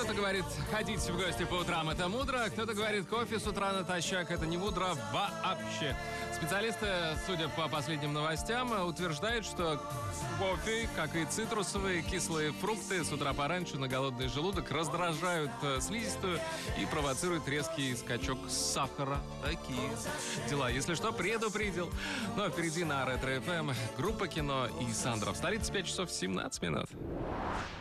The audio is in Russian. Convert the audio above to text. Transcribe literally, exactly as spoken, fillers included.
Кто-то говорит, ходите в гости по утрам, это мудро. Кто-то говорит, кофе с утра натощак, это не мудро вообще. Специалисты, судя по последним новостям, утверждают, что кофе, как и цитрусовые кислые фрукты, с утра пораньше на голодный желудок раздражают слизистую и провоцируют резкий скачок сахара. Такие дела. Если что, предупредил. Ну а впереди на Ретро-эф эм группа «Кино» и Сандра. В столице пять часов семнадцать минут.